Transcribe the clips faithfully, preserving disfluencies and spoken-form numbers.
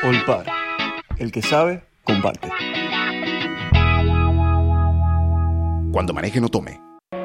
Olpar. El que sabe, comparte. Cuando maneje, no tome.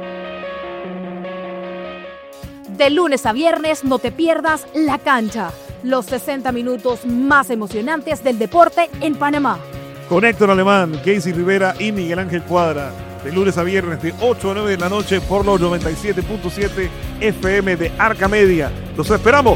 De lunes a viernes no te pierdas La Cancha, los sesenta minutos más emocionantes del deporte en Panamá. Con Héctor Alemán, Casey Rivera y Miguel Ángel Cuadra. De lunes a viernes de ocho a nueve de la noche por los noventa y siete punto siete F M de Arca Media. ¡Los esperamos!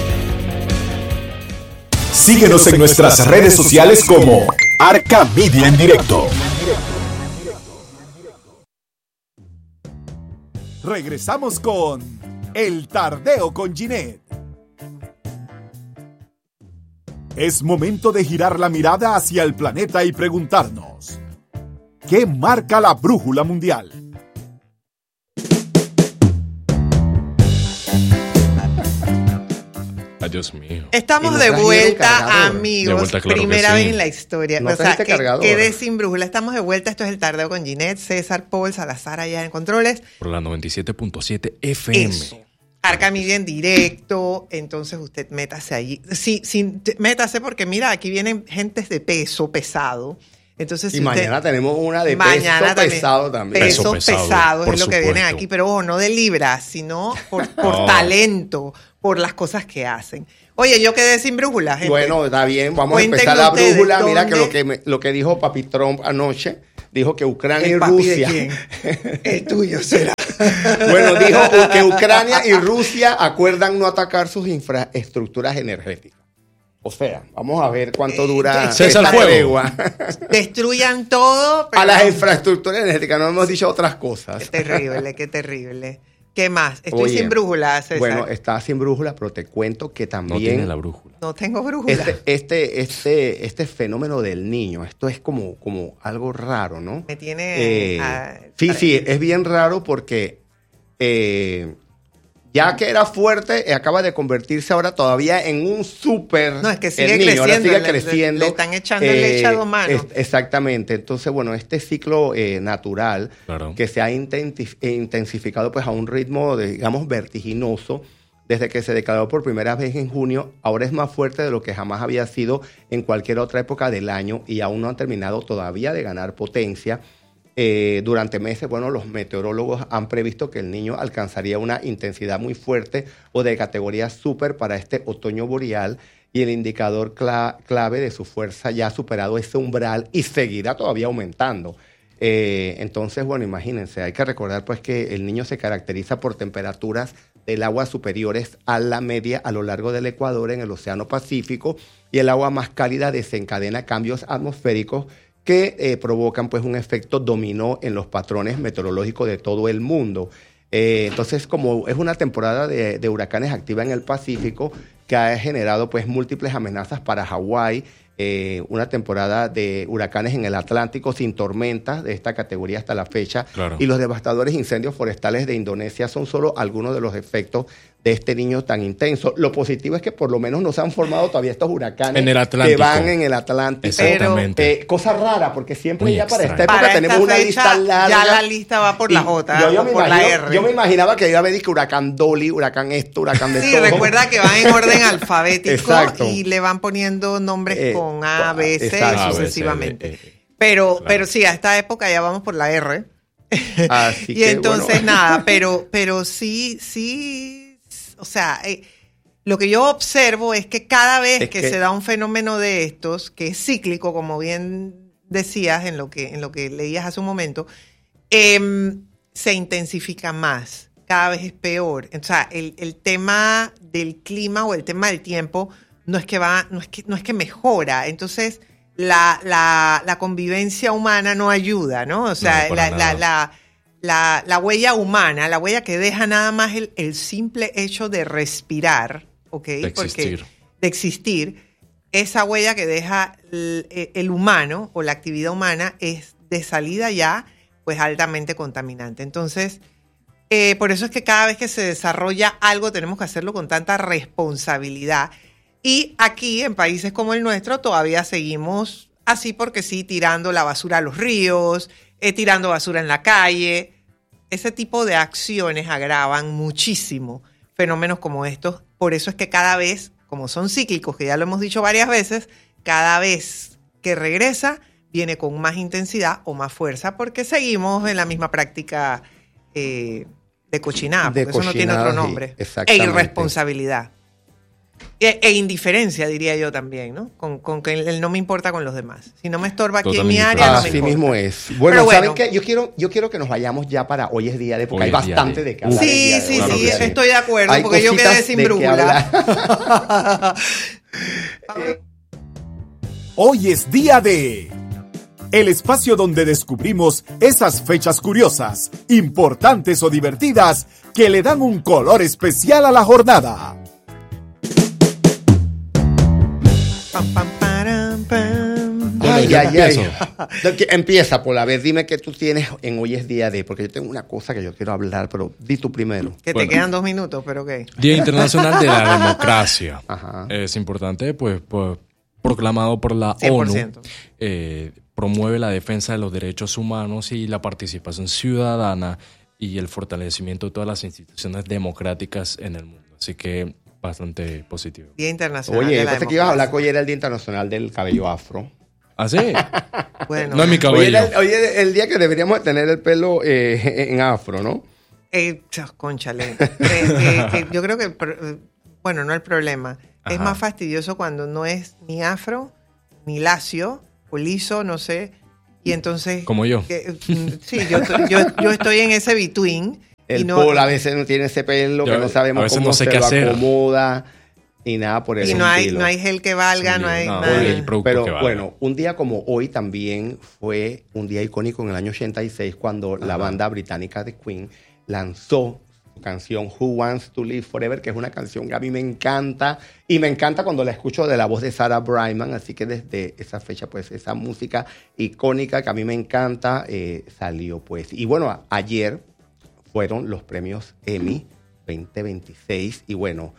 Síguenos en nuestras redes sociales como Arca Media en directo. Regresamos con El Tardeo con Ginette. Es momento de girar la mirada hacia el planeta y preguntarnos: ¿qué marca la brújula mundial? Ay, Dios mío. Estamos de vuelta, amigos. De vuelta, claro. Primera vez sí. en la historia. No, o sea, que quedé sin brújula. Estamos de vuelta. Esto es El Tardeo con Ginette, César, Paul, Salazar allá en controles. Por la noventa y siete punto siete F M. Eso. Arca Media en directo. Entonces usted métase allí. Sí, sí, métase porque mira, aquí vienen gentes de peso pesado. Entonces, y si mañana usted, tenemos una de peso pesado también. Peso, peso pesado, pesado es lo supuesto. que vienen aquí, pero ojo, no de libras, sino por, por no. talento, por las cosas que hacen. Oye, yo quedé sin brújula, gente. Bueno, está bien, vamos Cuéntenme a empezar la ustedes, brújula. ¿dónde? Mira que lo que me, lo que dijo Papi Trump anoche, dijo que Ucrania ¿El y papi Rusia. de quién? El tuyo será. Bueno, dijo que Ucrania y Rusia acuerdan no atacar sus infraestructuras energéticas. O sea, vamos a ver cuánto dura eh, esta tregua. Destruyan todo. Pero a las infraestructuras energéticas, no hemos dicho otras cosas. Qué terrible, qué terrible. ¿Qué más? Estoy Oye, sin brújula, César. Bueno, está sin brújula, pero te cuento que también... No tiene la brújula. No tengo brújula. Este, este, este, este fenómeno del niño, esto es como, como algo raro, ¿no? Me tiene... Eh, a, sí, sí, es bien raro porque... Eh, ya que era fuerte, acaba de convertirse ahora todavía en un súper... No, es que sigue el niño, creciendo. Ahora sigue le, creciendo. Le, le están echando eh, leche a dos manos. Es, exactamente. Entonces, bueno, este ciclo eh, natural claro. que se ha intensificado pues a un ritmo, de, digamos, vertiginoso, desde que se declaró por primera vez en junio, ahora es más fuerte de lo que jamás había sido en cualquier otra época del año y aún no han terminado todavía de ganar potencia. Eh, durante meses, bueno, los meteorólogos han previsto que el niño alcanzaría una intensidad muy fuerte o de categoría súper para este otoño boreal y el indicador cla- clave de su fuerza ya ha superado ese umbral y seguirá todavía aumentando. Eh, entonces, bueno, imagínense, hay que recordar pues que el niño se caracteriza por temperaturas del agua superiores a la media a lo largo del Ecuador en el Océano Pacífico y el agua más cálida desencadena cambios atmosféricos que eh, provocan pues un efecto dominó en los patrones meteorológicos de todo el mundo. Eh, entonces, como es una temporada de, de huracanes activa en el Pacífico que ha generado pues múltiples amenazas para Hawái, eh, una temporada de huracanes en el Atlántico sin tormentas de esta categoría hasta la fecha, claro. y los devastadores incendios forestales de Indonesia son solo algunos de los efectos de este niño tan intenso. Lo positivo es que por lo menos no se han formado todavía estos huracanes en el Atlántico. que van en el Atlántico. Exactamente. Pero, eh, cosa rara, porque siempre Muy ya para extraño. esta época para tenemos esta una fecha, lista larga. Ya la lista va por la J yo, yo o me por imagino, la R. Yo me imaginaba que iba a haber que huracán Dolly, huracán esto, huracán de sí, todo. Sí, recuerda que van en orden alfabético Exacto. y le van poniendo nombres Eh, con A, B, C exacto. y sucesivamente. A, B, C, D, E. Pero, Claro. pero sí, a esta época ya vamos por la R. Así y que, entonces bueno. nada, pero, pero sí, sí, o sea, eh, lo que yo observo es que cada vez Es que, que- se da un fenómeno de estos, que es cíclico, como bien decías en lo que, en lo que leías hace un momento, eh, se intensifica más, cada vez es peor. O sea, el, el tema del clima o el tema del tiempo no es que va, no es que, no es que mejora. Entonces, la, la, la convivencia humana no ayuda, ¿no? O sea, No, la, para la, nada. la, la, la huella humana, la huella que deja nada más el, el simple hecho de respirar, ¿ok? De existir. Porque, de existir, esa huella que deja el, el humano o la actividad humana es de salida ya, pues altamente contaminante. Entonces, eh, por eso es que cada vez que se desarrolla algo tenemos que hacerlo con tanta responsabilidad. Y aquí, en países como el nuestro, todavía seguimos así porque sí, tirando la basura a los ríos, eh, tirando basura en la calle. Ese tipo de acciones agravan muchísimo fenómenos como estos. Por eso es que cada vez, como son cíclicos, que ya lo hemos dicho varias veces, cada vez que regresa viene con más intensidad o más fuerza porque seguimos en la misma práctica eh, de cochinada, porque De eso no tiene cochinada, otro sí, nombre. E exactamente. irresponsabilidad. E, e indiferencia, diría yo también, ¿no? Con, con que el, el no me importa con los demás. Si no me estorba aquí en mi Totalmente. área, no me Así importa. mismo es. Bueno, Pero ¿saben bueno. qué? Yo quiero, yo quiero que nos vayamos ya para hoy es día de, porque Hoy hay es día bastante de- de qué hablar. el Sí, día de sí, hoy. Claro sí, que sí. estoy de acuerdo, Hay porque yo cositas quedé sin de qué brújula. hablar. Hoy es día de... El espacio donde descubrimos esas fechas curiosas, importantes o divertidas que le dan un color especial a la jornada. Pam, pam, param, pam. Bueno, Ay, yo ay, ay. empiezo. No, que- Empieza, Paul. A ver, dime qué tú tienes en hoy es día de, porque yo tengo una cosa que yo quiero hablar, pero di tú primero. Que Bueno. te quedan dos minutos, pero ¿qué? Día Internacional de la Democracia. Ajá. Es importante, pues, pues, proclamado por la cien por ONU. ciento. Eh, promueve la defensa de los derechos humanos y la participación ciudadana y el fortalecimiento de todas las instituciones democráticas en el mundo. Así que bastante positivo. Día Internacional Oye, de la pensé que ibas a hablar que Democracia. hoy era el Día Internacional del Cabello Afro. ¿Ah, sí? Bueno, No es mi Hoy cabello. era el, hoy era el día que deberíamos de tener el pelo eh, en afro, ¿no? eh, chas, cónchale. Eh, eh, eh, yo creo que, el pro- eh, bueno, no el problema. Es Ajá. más fastidioso cuando no es ni afro, ni lacio, o liso, no sé. Y entonces... Como yo. que, mm, sí, yo, to- yo, yo estoy en ese between. El y no, Paul a veces no tiene ese pelo, Yo que no a sabemos veces cómo no sé se qué lo hacer. acomoda, ni nada por el y no hay, estilo. no hay gel que valga, Sí, no hay no, nada. oye, Oye, el producto pero que valga. bueno, un día como hoy también fue un día icónico en el año ochenta y seis cuando la banda británica The Queen lanzó su canción Who Wants to Live Forever, que es una canción que a mí me encanta y me encanta cuando la escucho de la voz de Sarah Brightman, así que desde esa fecha pues esa música icónica que a mí me encanta eh, salió pues. Y bueno, a- ayer fueron los premios Emmy veinte veintiséis y bueno...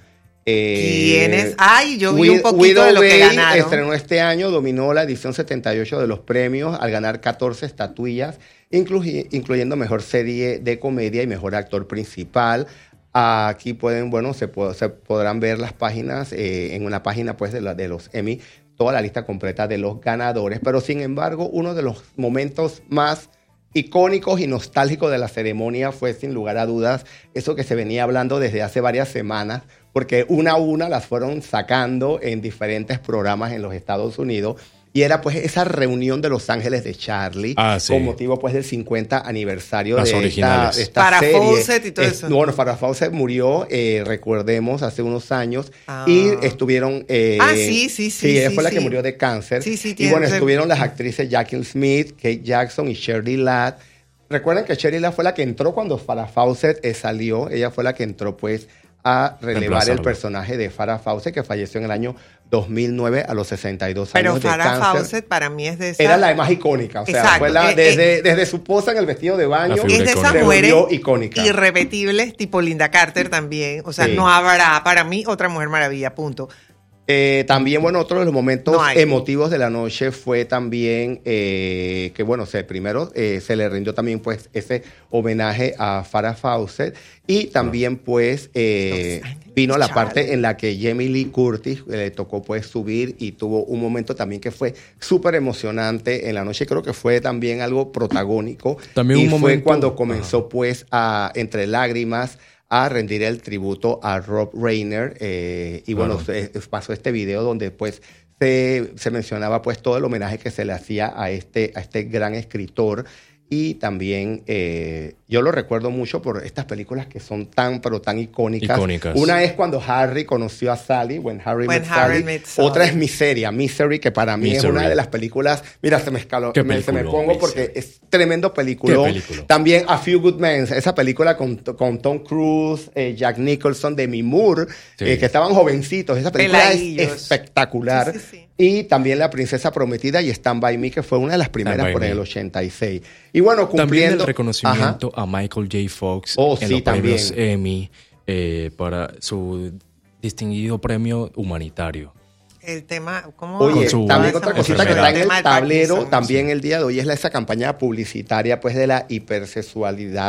eh, ¿Quiénes? Ay, yo vi un Wi- poquito Widow de lo que Bay ganaron. estrenó este año, dominó la edición setenta y ocho de los premios al ganar catorce estatuillas, incluyi- incluyendo mejor serie de comedia y mejor actor principal. Aquí pueden, bueno, se, po- se podrán ver las páginas, eh, en una página pues de, la- de los Emmy, toda la lista completa de los ganadores. Pero sin embargo, uno de los momentos más icónicos y nostálgicos de la ceremonia fue sin lugar a dudas eso que se venía hablando desde hace varias semanas, porque una a una las fueron sacando en diferentes programas en los Estados Unidos. Y era pues esa reunión de Los Ángeles de Charlie, Ah, sí. con motivo pues del cincuenta aniversario Las de esta, originales. de esta Farrah serie. Fawcett y todo Es- eso. Bueno, Farrah Fawcett murió, eh, recordemos, hace unos años. Ah. Y estuvieron... eh, Ah, sí, sí, sí, Sí, ella sí, fue la sí. que murió de cáncer. Sí, sí, y tiene- bueno, se- estuvieron las actrices Jacqueline Smith, Kate Jackson y Shirley Ladd. Recuerden que Shirley Ladd fue la que entró cuando Farrah Fawcett eh, salió. Ella fue la que entró, pues, a relevar el Reemplazarlo. personaje de Farrah Fawcett, que falleció en el año dos mil nueve a los sesenta y dos Pero años de Farrah cáncer. Fawcett para mí es de esa... Era la más icónica, o sea, Exacto. fue la, Eh, desde, eh, desde su posa en el vestido de baño, La figura es de esas icónica. se mujeres volvió icónica. irrepetibles, tipo Linda Carter también. O sea, Sí. no habrá para mí otra Mujer Maravilla, punto. Eh, también, bueno, otro de los momentos No hay. emotivos de la noche fue también eh, que, bueno, se, primero eh, se le rindió también, pues, ese homenaje a Farrah Fawcett y también, pues, eh, Los Ángeles, vino la Charlie. parte en la que Jamie Lee Curtis eh, le tocó, pues, subir y tuvo un momento también que fue súper emocionante en la noche. Creo que fue también algo protagónico. También y un fue momento- cuando comenzó, Ajá. pues, a, entre lágrimas, a rendir el tributo a Rob Reiner. eh, y bueno, Claro. se- pasó este video donde pues se, se mencionaba pues todo el homenaje que se le hacía a este, a este gran escritor. Y también eh, yo lo recuerdo mucho por estas películas que son tan, pero tan icónicas. Icónicas. Una es cuando Harry conoció a Sally, When Harry, When Met, Harry Sally. Met Sally. Otra es Miseria, Misery, que para mí es Misery. una de las películas. Mira, se me escaló, Qué me, se me peliculón, pongo porque Misery. es tremendo peliculón. Qué peliculón. También A Few Good Men, esa película con, con Tom Cruise, eh, Jack Nicholson, Demi Moore, Sí. eh, que estaban jovencitos. Esa película es Peladillos. espectacular. Sí, sí, sí. Y también La Princesa Prometida y Stand By Me, que fue una de las primeras By por Me. el ochenta y seis. Y bueno, También cumpliendo... el reconocimiento Ajá. a Michael J. Fox Oh, en sí, los premios también. Emmy eh, para su distinguido premio humanitario. El tema, ¿cómo? Oye, Con su también esa otra mujer? cosita que está en tema el del tablero Parkinson. también el día de hoy es la, esa campaña publicitaria pues de la hipersexualidad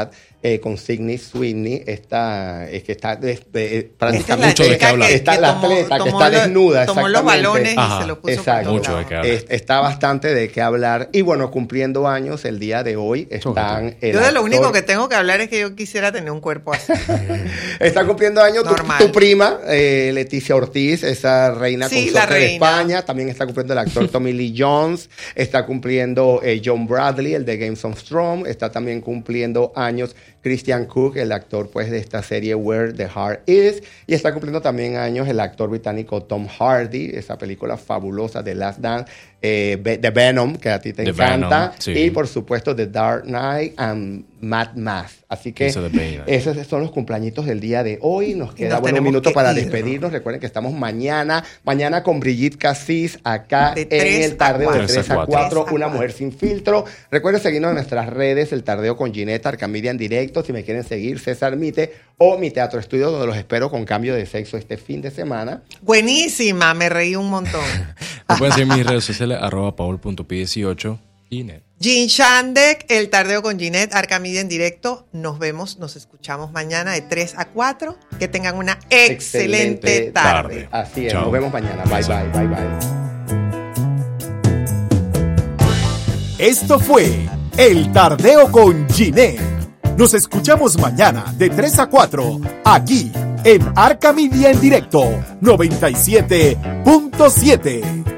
eh, con Sydney Sweeney, esta, es que está de, de, prácticamente mucho de qué hablar. que, está que la tomó- atleta que tomó está lo- desnuda, tomó los exactamente. balones y Ajá, se los puso exacto. por Mucho todos de qué lados. hablar. Es- está bastante de qué hablar. Y bueno, cumpliendo años el día de hoy están... el Yo de lo actor- único que tengo que hablar es que yo quisiera tener un cuerpo así. Está cumpliendo años tu, Normal. tu prima, eh, Leticia Ortiz, esa reina Sí, consorte la de reina. España. También está cumpliendo el actor Tommy Lee Jones. Está cumpliendo eh, John Bradley, el de Games of Thrones. Está también cumpliendo años Christian Cook, el actor pues de esta serie Where the Heart Is. Y está cumpliendo también años el actor británico Tom Hardy, esa película fabulosa de Last Dance, eh, Ve- The Venom, que a ti te The encanta. Venom, sí. Y por supuesto The Dark Knight and Mad Max. Así que Eso de Bane. esos son los cumpleañitos del día de hoy. Nos queda nos bueno, un tenemos minuto que para ir. despedirnos. Recuerden que estamos mañana, mañana con Brigitte Cassis acá De en tres el Tardeo a de cuatro. tres a cuatro, Tres a una cuatro. mujer sin filtro. Recuerden seguirnos en nuestras redes, el Tardeo con Ginette, Arcamedia en directo. Si me quieren seguir, César Mite o mi Teatro Estudio, donde los espero con cambio de sexo este fin de semana. Buenísima, me reí un montón. Me pueden seguir en mis redes sociales, arroba paul punto p dieciocho y net. Jean Shandek, el Tardeo con Ginette, Arcamedia en directo. Nos vemos, nos escuchamos mañana de tres a cuatro. Que tengan una excelente, Excelente tarde. tarde. Así es, Chao. nos vemos mañana. Bye, bye, bye, bye. Esto fue El Tardeo con Ginette. Nos escuchamos mañana de tres a cuatro, aquí en Arcamedia en directo noventa y siete punto siete.